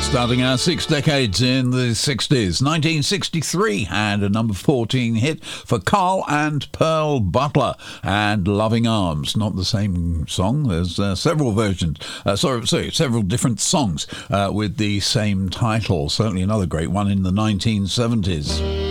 Starting our 6 decades in the 60s. 1963 had a number 14 hit for Carl and Pearl Butler and Loving Arms. Not the same song. There's several versions. Several different songs with the same title. Certainly another great one in the 1970s.